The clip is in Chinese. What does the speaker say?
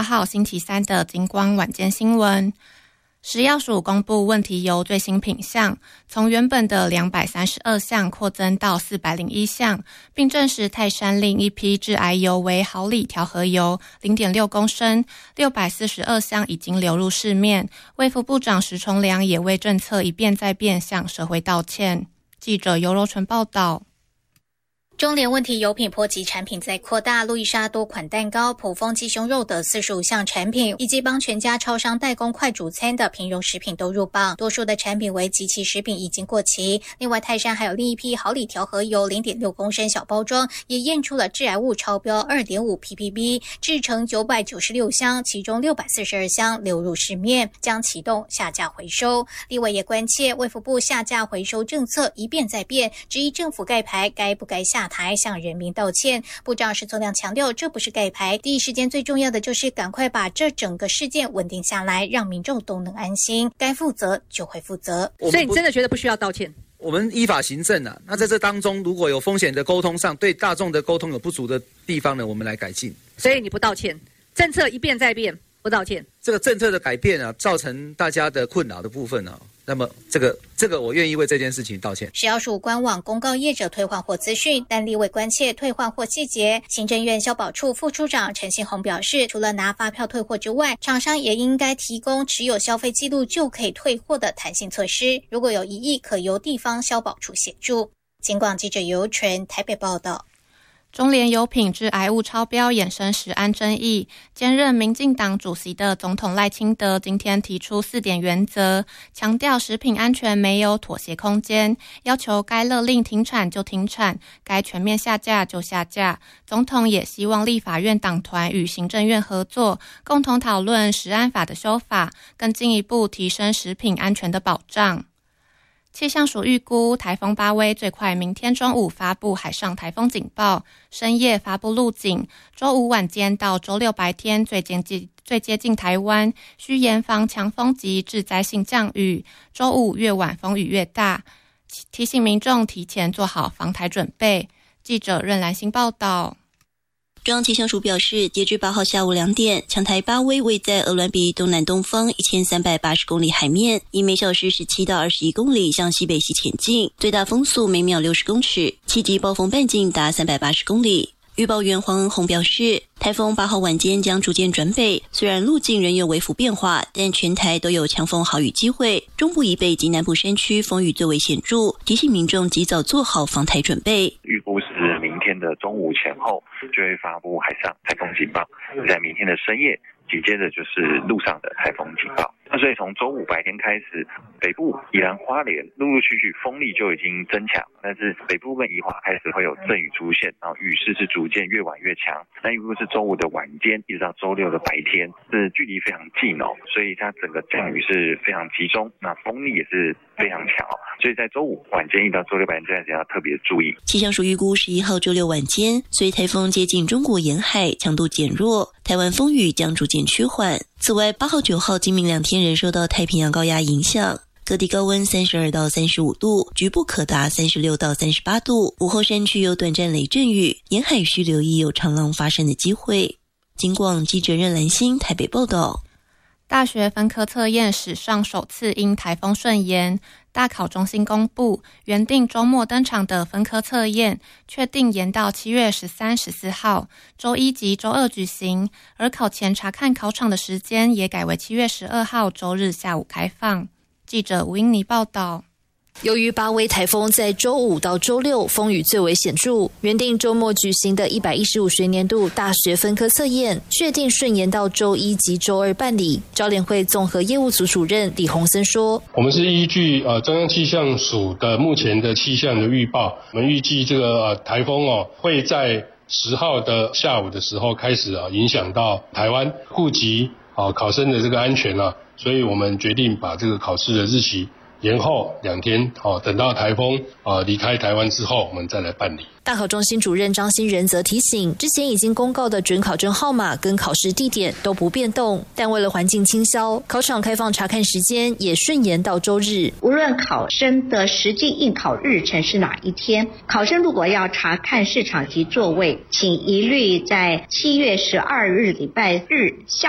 8号星期三的金光晚间新闻。食药署公布问题油最新品项，从原本的232项扩增到401项，并证实泰山另一批致癌油为毫厘调和油 0.6 公升，642项已经流入市面。卫福部长石崇良也为政策一变再变向社会道歉。记者尤柔纯报道。 中联问题油品波及产品在扩大，路易莎多款蛋糕、普丰鸡胸肉等45项产品，以及帮全家超商代工快煮餐的平庸食品都入榜，多数的产品为即期食品已经过期。另外，泰山还有另一批毫厘调和油 0.6 公升小包装，也验出了致癌物超标 2.5 ppb， 制成996箱，其中642箱流入市面，将启动下架回收。立委也关切卫福部下架回收政策一变再变，质疑政府盖牌该不该下台向人民道歉。部长石崇良强调，这不是盖牌，第一时间最重要的就是赶快把这整个事件稳定下来，让民众都能安心，该负责就会负责。 所以你真的觉得不需要道歉？ 我们依法行政啊，那在这当中如果有风险的沟通上，对大众的沟通有不足的地方呢，我们来改进。 所以你不道歉，政策一变再变，不道歉。 这个政策的改变啊，造成大家的困扰的部分啊，那么这个我愿意为这件事情道歉。 食药署官网公告业者退换货资讯，但立委关切退换货细节。行政院消保处副处长陈信宏表示，除了拿发票退货之外，厂商也应该提供持有消费记录就可以退货的弹性措施，如果有疑义，可由地方消保处协助。警广记者尤纯台北报道。 中联油品致癌物超标衍生食安争议，兼任民进党主席的总统赖清德今天提出4点原则，强调食品安全没有妥协空间，要求该勒令停产就停产，该全面下架就下架。总统也希望立法院党团与行政院合作，共同讨论食安法的修法，更进一步提升食品安全的保障。气象署预估台风巴威最快明天中午发布海上台风警报，深夜发布路警，周五晚间到周六白天最接近台湾，需严防强风及致灾性降雨，周五越晚风雨越大，提醒民众提前做好防台准备。记者任兰心报道。 中央气象署表示，截至8号下午2点，强台巴威位在鹅銮鼻东南东方1380公里海面，以每小时17到21公里向西北西前进，最大风速每秒60公尺，七级暴风半径达380公里。预报员黄恩宏表示，台风8号晚间将逐渐转北，虽然路径仍有微幅变化，但全台都有强风豪雨机会，中部以北及南部山区风雨最为显著，提醒民众及早做好防台准备。 预估是明天的中午前后就会发布海上台风警报，在明天的深夜紧接着就是陆上的台风警报。那所以从周五白天开始，北部宜兰花莲陆陆续续风力就已经增强，但是北部跟宜华开始会有阵雨出现，然后雨势是逐渐越晚越强。那预估是周五的晚间一直到周六的白天，是距离非常近哦，所以它整个降雨是非常集中，那风力也是非常强哦，所以在周五晚间一到周六白天这段时间要特别注意。 气象署预估11号周六晚间，随台风接近中国沿海，强度减弱，台湾风雨将逐渐趋缓。此外，8号、9号今明2天仍受到太平洋高压影响，各地高温32到35度，局部可达36到38度。午后山区有短暂雷阵雨，沿海需留意有长浪发生的机会。警广记者任兰心台北报道。 大学分科测验史上首次因台风顺延，大考中心公布原定周末登场的分科测验确定延到7月13、14号，周一及周二举行，而考前查看考场的时间也改为7月12号周日下午开放。记者吴英妮报道。 由于巴威台风在周五到周六风雨最为显著，原定周末举行的115学年度大学分科测验确定顺延到周一及周二办理。招联会综合业务组主任李洪森说：“ 我们是依据中央气象署的目前的气象的预报，我们预计这个台风会在10号的下午的时候开始影响到台湾，顾及考生的这个安全所以我们决定把这个考试的日期延后2天，等到台风离开台湾之后，我们再来办理。” 大考中心主任张新仁则提醒，之前已经公告的准考证号码跟考试地点都不变动，但为了环境清消，考场开放查看时间也顺延到周日。 无论考生的实际应考日程是哪一天，考生如果要查看市场及座位，请一律在7月12日礼拜日下